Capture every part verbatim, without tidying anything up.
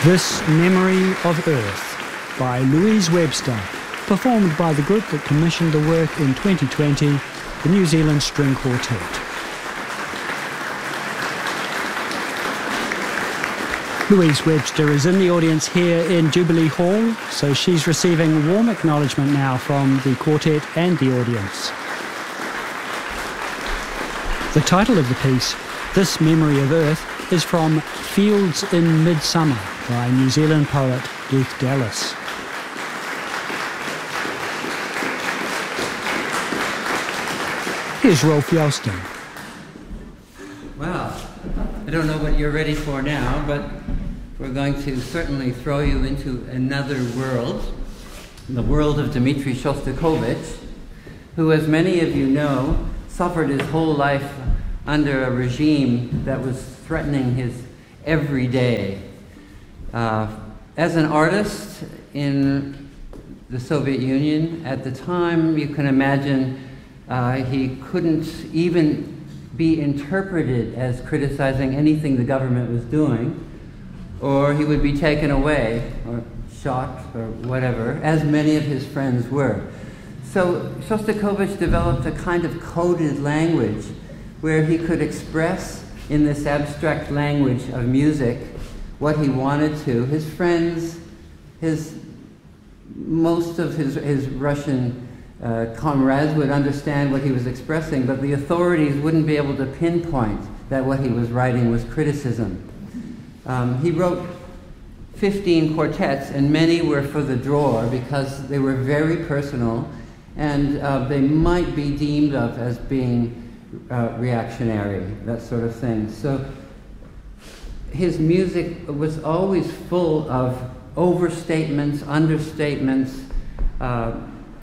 This Memory of Earth by Louise Webster, performed by the group that commissioned the work in twenty twenty, the New Zealand String Quartet. Louise Webster is in the audience here in Jubilee Hall, so she's receiving warm acknowledgement now from the quartet and the audience. The title of the piece, This Memory of Earth, is from Fields in Midsummer by New Zealand poet Ruth Dallas. Here's Rolf Yelston. Well, I don't know what you're ready for now, but we're going to certainly throw you into another world, the world of Dmitri Shostakovich, who, as many of you know, suffered his whole life under a regime that was threatening his every day. Uh, as an artist in the Soviet Union at the time, you can imagine uh, he couldn't even be interpreted as criticizing anything the government was doing, or he would be taken away or shot or whatever, as many of his friends were. So Shostakovich developed a kind of coded language where he could express in this abstract language of music what he wanted to. His friends, his, most of his, his Russian uh, comrades would understand what he was expressing, but the authorities wouldn't be able to pinpoint that what he was writing was criticism. Um, he wrote fifteen quartets, and many were for the drawer because they were very personal, and uh, they might be deemed of as being uh, reactionary, that sort of thing. So his music was always full of overstatements, understatements, uh,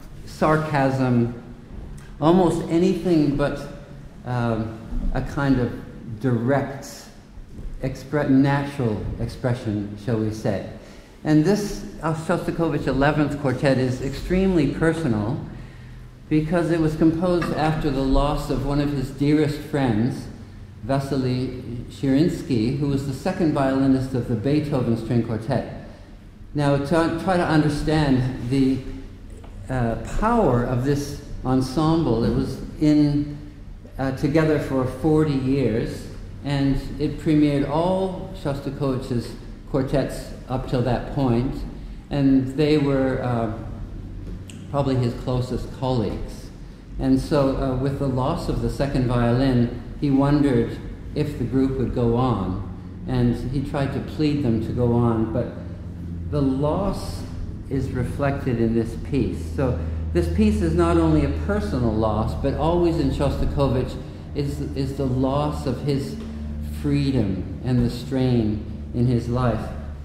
sarcasm, almost anything but um, a kind of direct, expre- natural expression, shall we say. And this Shostakovich eleventh Quartet is extremely personal because it was composed after the loss of one of his dearest friends, Vasily Shirinsky, who was the second violinist of the Beethoven String Quartet. Now, to try to understand the uh, power of this ensemble, it was in uh, together for forty years, and it premiered all Shostakovich's quartets up till that point, and they were uh, probably his closest colleagues. And so uh, with the loss of the second violin, he wondered if the group would go on, and he tried to plead them to go on, but the loss is reflected in this piece. So this piece is not only a personal loss, but always in Shostakovich is, is the loss of his freedom and the strain in his life.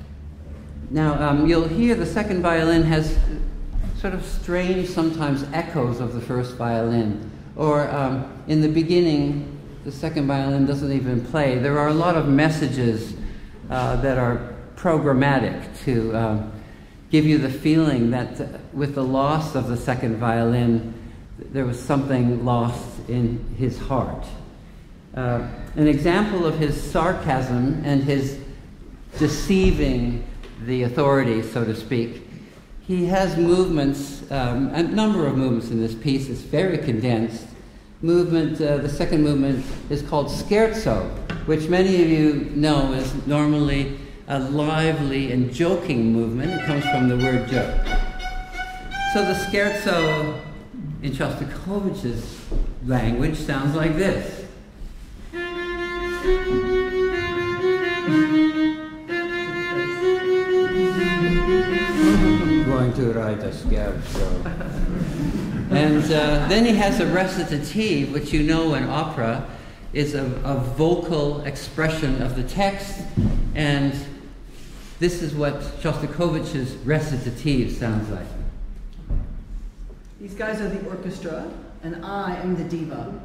Now, um, you'll hear the second violin has sort of strange, sometimes echoes of the first violin, or um, in the beginning, the second violin doesn't even play. There are a lot of messages uh, that are programmatic to um, give you the feeling that uh, with the loss of the second violin, there was something lost in his heart. Uh, an example of his sarcasm and his deceiving the authorities, so to speak, he has movements, um, a number of movements in this piece. It's very condensed. Movement, uh, the second movement is called Scherzo, which many of you know is normally a lively and joking movement. It comes from the word joke. So the Scherzo in Shostakovich's language sounds like this. Going to write a scherzo. And uh, then he has a recitative, which you know in opera is a, a vocal expression of the text, and this is what Shostakovich's recitative sounds like. These guys are the orchestra, and I am the diva.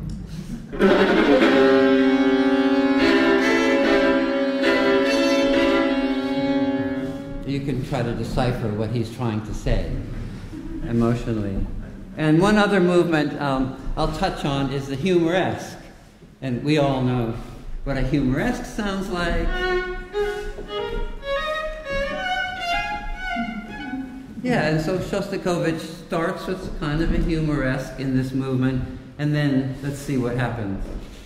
You can try to decipher what he's trying to say emotionally. And one other movement um, I'll touch on is the humoresque. And we all know what a humoresque sounds like. Yeah, and so Shostakovich starts with kind of a humoresque in this movement, and then let's see what happens.